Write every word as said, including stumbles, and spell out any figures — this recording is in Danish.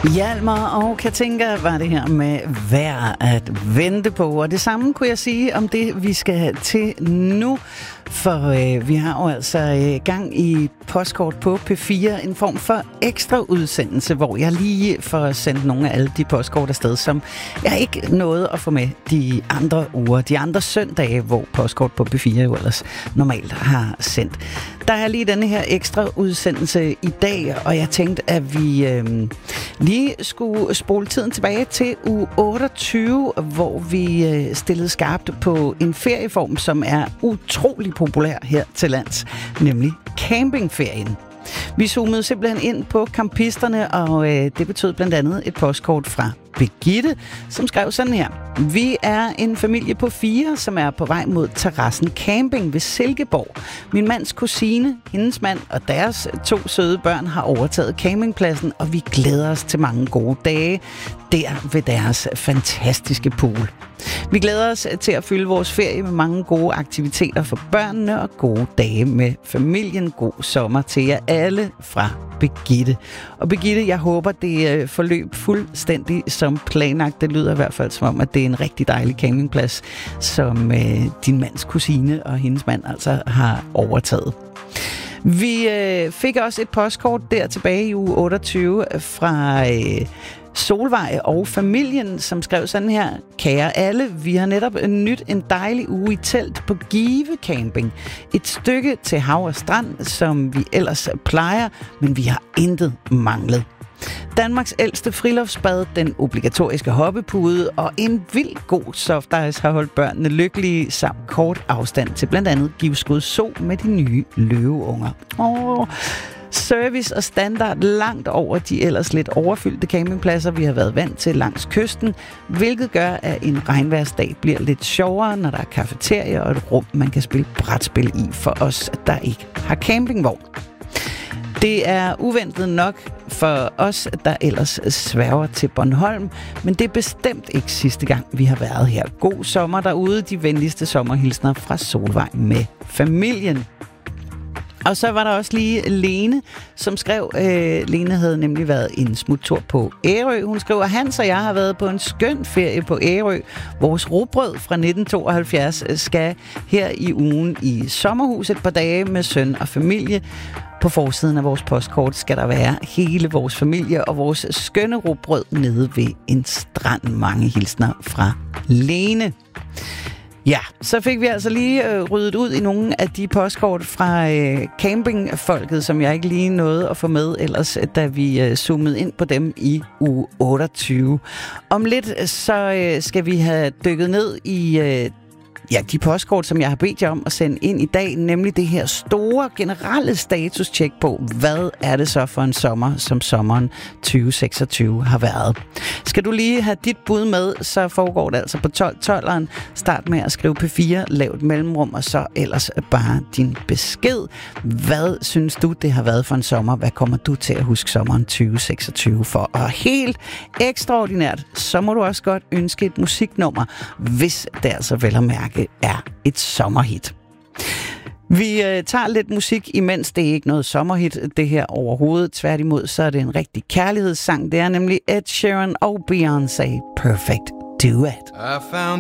Hjalmar og Katinka var det her med værd at vente på. Og det samme kunne jeg sige om det, vi skal til nu. For øh, vi har jo altså øh, gang i postkort på P fire, en form for ekstra udsendelse, hvor jeg lige får sendt nogle af alle de postkort afsted, som jeg ikke nåede at få med de andre uger, de andre søndage, hvor postkort på P fire jo ellers normalt har sendt. Der er lige denne her ekstra udsendelse i dag, og jeg tænkte, at vi øh, lige skulle spole tiden tilbage til uge otteogtyve, hvor vi øh, stillede skarpt på en ferieform, som er utrolig populær her til lands, nemlig campingferien. Vi zoomede simpelthen ind på campisterne, og øh, det betød blandt andet et postkort fra Birgitte, som skrev sådan her. Vi er en familie på fire, som er på vej mod Terrassen Camping ved Silkeborg. Min mands kusine, hendes mand og deres to søde børn har overtaget campingpladsen, og vi glæder os til mange gode dage der ved deres fantastiske pool. Vi glæder os til at fylde vores ferie med mange gode aktiviteter for børnene og gode dage med familien. God sommer til jer alle fra Birgitte. Og Birgitte, jeg håber, det forløb fuldstændig som planlagt. Det lyder i hvert fald som om, at det er en rigtig dejlig campingplads, som øh, din mands kusine og hendes mand altså har overtaget. Vi øh, fik også et postkort der tilbage i uge otteogtyve fra øh, Solvej og familien, som skrev sådan her. Kære alle, vi har netop nyt en dejlig uge i telt på Give Camping. Et stykke til hav og strand, som vi ellers plejer, men vi har intet manglet. Danmarks ældste friluftsbad, den obligatoriske hoppepude og en vild god softice har holdt børnene lykkelige samt kort afstand til blandt andet Givskud Zoo med de nye løveunger. Åh, service og standard langt over de ellers lidt overfyldte campingpladser, vi har været vant til langs kysten, hvilket gør, at en regnværsdag bliver lidt sjovere, når der er kafeteria og et rum, man kan spille brætspil i for os, der ikke har campingvogn. Det er uventet nok for os, der ellers sværger til Bornholm, men det er bestemt ikke sidste gang, vi har været her. God sommer derude, de venligste sommerhilsner fra Solvej med familien. Og så var der også lige Lene, som skrev, øh, Lene havde nemlig været en smuttur på Ærø. Hun skriver, Hans og jeg har været på en skøn ferie på Ærø. Vores rugbrød fra nitten tooghalvfjerds skal her i ugen i sommerhus et par dage med søn og familie. På forsiden af vores postkort skal der være hele vores familie og vores skønne rugbrød nede ved en strand. Mange hilsner fra Lene. Ja, så fik vi altså lige øh, ryddet ud i nogle af de postkort fra øh, campingfolket, som jeg ikke lige nåede at få med ellers, da vi øh, zoomede ind på dem i uge otteogtyve. Om lidt så øh, skal vi have dykket ned i øh, ja, de postkort, som jeg har bedt jer om at sende ind i dag, nemlig det her store generelle status-check på, hvad er det så for en sommer, som sommeren tyve seksogtyve har været. Skal du lige have dit bud med, så foregår det altså på tolv tolveren. Start med at skrive P fire, lav et mellemrum, og så ellers bare din besked. Hvad synes du, det har været for en sommer? Hvad kommer du til at huske sommeren tyve seksogtyve for? Og helt ekstraordinært, så må du også godt ønske et musiknummer, hvis det altså vel at mærke er et sommerhit. Vi øh, tager lidt musik, imens det er ikke noget sommerhit, det her overhovedet. Tværtimod, så er det en rigtig kærlighedssang. Det er nemlig Ed Sheeran og Beyoncé. Perfect Duet. I found